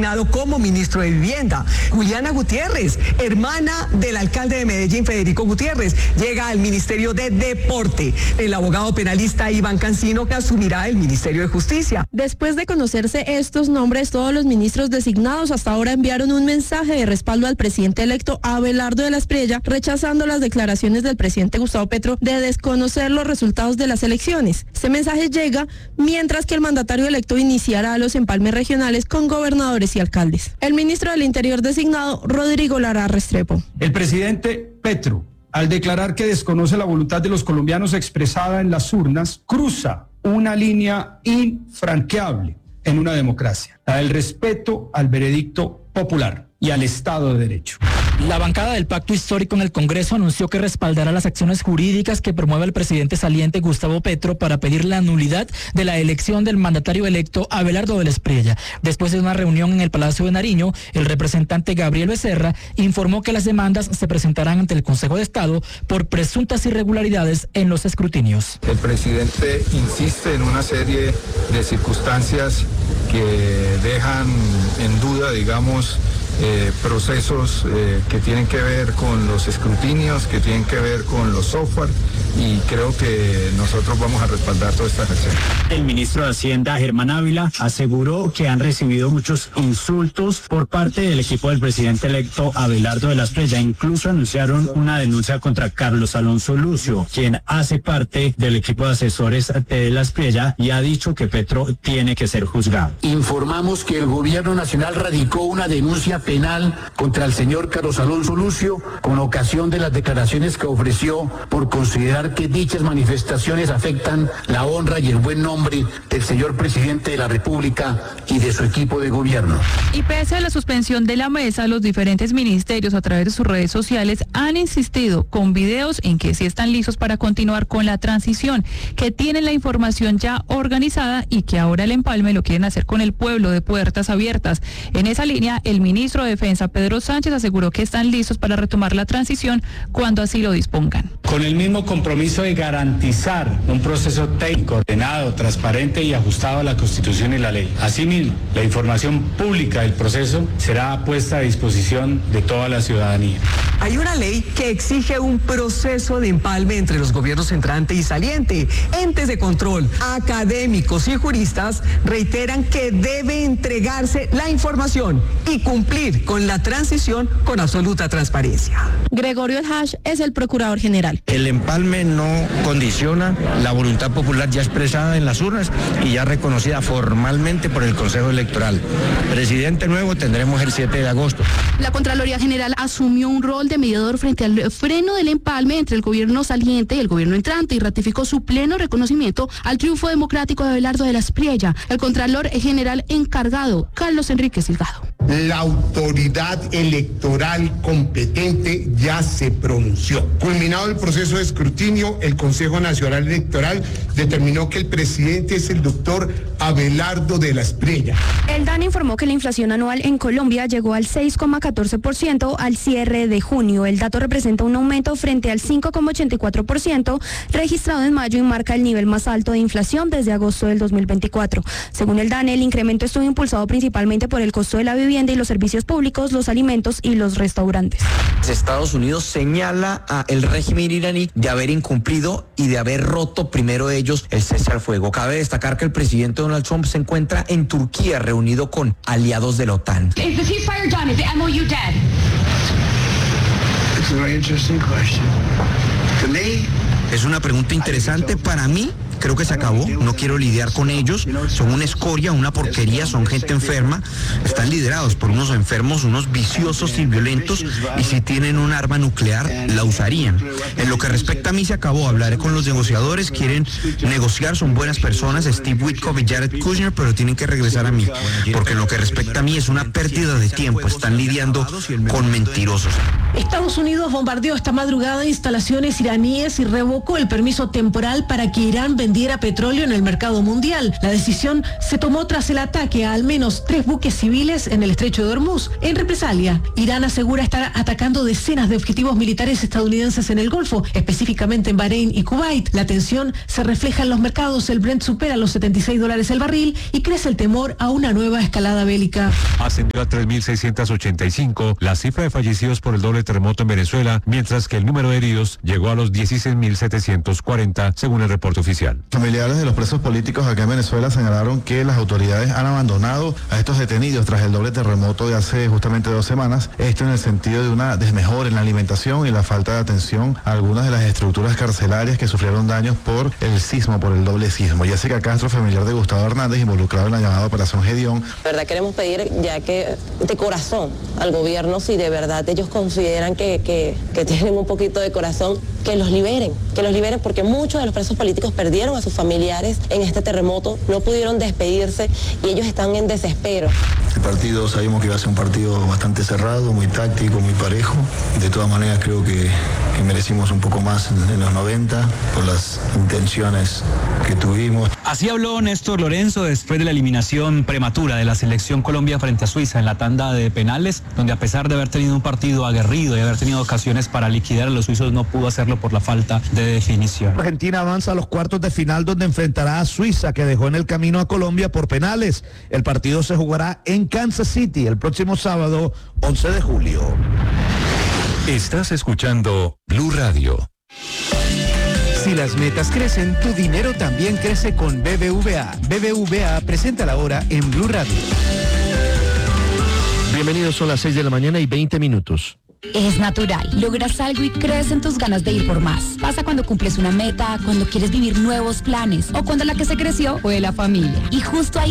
designado como ministro de Vivienda. Juliana Gutiérrez, hermana del alcalde de Medellín, Federico Gutiérrez, llega al Ministerio de Deporte. El abogado penalista Iván Cancino, que asumirá el Ministerio de Justicia. Después de conocerse estos nombres, todos los ministros designados hasta ahora enviaron un mensaje de respaldo al presidente electo Abelardo de la Espriella, rechazando las declaraciones del presidente Gustavo Petro de desconocer los resultados de las elecciones. Este mensaje llega mientras que el mandatario electo iniciará los empalmes regionales con gobernadores y alcaldes. El ministro del Interior designado, Rodrigo Lara Restrepo. El presidente Petro, al declarar que desconoce la voluntad de los colombianos expresada en las urnas, cruza una línea infranqueable en una democracia, la del respeto al veredicto popular y al Estado de Derecho. La bancada del Pacto Histórico en el Congreso anunció que respaldará las acciones jurídicas que promueve el presidente saliente Gustavo Petro para pedir la nulidad de la elección del mandatario electo Abelardo de la Espriella. Después de una reunión en el Palacio de Nariño, el representante Gabriel Becerra informó que las demandas se presentarán ante el Consejo de Estado por presuntas irregularidades en los escrutinios. El presidente insiste en una serie de circunstancias que dejan en duda, digamos, procesos que tienen que ver con los escrutinios, que tienen que ver con los software, y creo que nosotros vamos a respaldar todas estas acciones. El ministro de Hacienda, Germán Ávila, aseguró que han recibido muchos insultos por parte del equipo del presidente electo Abelardo de la Espriella. Incluso anunciaron una denuncia contra Carlos Alonso Lucio, quien hace parte del equipo de asesores de la Espriella, y ha dicho que Petro tiene que ser juzgado. Informamos que el gobierno nacional radicó una denuncia penal contra el señor Carlos Alonso Lucio con ocasión de las declaraciones que ofreció por considerar que dichas manifestaciones afectan la honra y el buen nombre del señor presidente de la República y de su equipo de gobierno. Y pese a la suspensión de la mesa, los diferentes ministerios a través de sus redes sociales han insistido con videos en que sí están listos para continuar con la transición, que tienen la información ya organizada y que ahora el empalme lo quieren hacer con el pueblo de puertas abiertas. En esa línea, el ministro de Defensa, Pedro Sánchez, aseguró que están listos para retomar la transición cuando así lo dispongan. Con el mismo compromiso de garantizar un proceso técnico, ordenado, transparente y ajustado a la Constitución y la ley. Asimismo, la información pública del proceso será puesta a disposición de toda la ciudadanía. Hay una ley que exige un proceso de empalme entre los gobiernos entrante y saliente. Entes de control, académicos y juristas reiteran que debe entregarse la información y cumplir con la transición con absoluta transparencia. Gregorio El Hash es el procurador general. El empalme no condiciona la voluntad popular ya expresada en las urnas y ya reconocida formalmente por el Consejo Electoral. Presidente nuevo tendremos el 7 de agosto. La Contraloría General asumió un rol de mediador frente al freno del empalme entre el gobierno saliente y el gobierno entrante y ratificó su pleno reconocimiento al triunfo democrático de Abelardo de la Espriella. El Contralor General encargado, Carlos Enrique Silgado. La autoridad electoral competente ya se pronunció. Culminado el proceso de escrutinio, el Consejo Nacional Electoral determinó que el presidente es el doctor Abelardo de la Espriella. El DANE informó que la inflación anual en Colombia llegó al 6,14% al cierre de junio. El dato representa un aumento frente al 5,84% registrado en mayo y marca el nivel más alto de inflación desde agosto del 2024. Según el DANE, el incremento estuvo impulsado principalmente por el costo de la vivienda y los servicios públicos, los alimentos y los restaurantes. Estados Unidos señala al régimen iraní de haber incumplido y de haber roto primero ellos el cese al fuego. Cabe destacar que el presidente Donald Trump se encuentra en Turquía reunido con aliados de la OTAN. Is the ceasefire done? Is the MOU dead? It's a very interesting question. To me, es una pregunta interesante para mí. Creo que se acabó, no quiero lidiar con ellos, son una escoria, una porquería, son gente enferma, están liderados por unos enfermos, unos viciosos y violentos, y si tienen un arma nuclear, la usarían. En lo que respecta a mí se acabó, hablaré con los negociadores, quieren negociar, son buenas personas, Steve Witkoff y Jared Kushner, pero tienen que regresar a mí, porque en lo que respecta a mí es una pérdida de tiempo, están lidiando con mentirosos. Estados Unidos bombardeó esta madrugada instalaciones iraníes y revocó el permiso temporal para que Irán vendiera vendiera petróleo en el mercado mundial. La decisión se tomó tras el ataque a al menos 3 buques civiles en el estrecho de Hormuz. En represalia, Irán asegura estar atacando decenas de objetivos militares estadounidenses en el Golfo, específicamente en Bahrein y Kuwait. La tensión se refleja en los mercados. El Brent supera los $76 el barril y crece el temor a una nueva escalada bélica. Ascendió a 3.685 la cifra de fallecidos por el doble terremoto en Venezuela, mientras que el número de heridos llegó a los 16.740, según el reporte oficial. Familiares de los presos políticos acá en Venezuela señalaron que las autoridades han abandonado a estos detenidos tras el doble terremoto de hace justamente 2 semanas. Esto en el sentido de una desmejora en la alimentación y la falta de atención a algunas de las estructuras carcelarias que sufrieron daños por el sismo, por el doble sismo. Jessica Castro, familiar de Gustavo Hernández, involucrado en la llamada Operación Gedeón. De verdad queremos pedir ya que de corazón al gobierno, si de verdad ellos consideran que tienen un poquito de corazón, que los liberen porque muchos de los presos políticos perdieron a sus familiares en este terremoto, no pudieron despedirse y ellos están en desespero. El partido sabíamos que iba a ser un partido bastante cerrado, muy táctico, muy parejo. De todas maneras creo que merecimos un poco más en los 90 por las intenciones que tuvimos. Así habló Néstor Lorenzo después de la eliminación prematura de la selección Colombia frente a Suiza en la tanda de penales, donde a pesar de haber tenido un partido aguerrido y haber tenido ocasiones para liquidar a los suizos, no pudo hacerlo por la falta de definición. Argentina avanza a los cuartos de final, donde enfrentará a Suiza, que dejó en el camino a Colombia por penales. El partido se jugará en Kansas City el próximo sábado, 11 de julio. Estás escuchando Blue Radio. Si las metas crecen, tu dinero también crece con BBVA. BBVA presenta la hora en Blue Radio. Bienvenidos, son las 6 de la mañana y 20 minutos. Es natural. Logras algo y crecen tus ganas de ir por más. Pasa cuando cumples una meta, cuando quieres vivir nuevos planes o cuando la que se creció fue la familia. Y justo ahí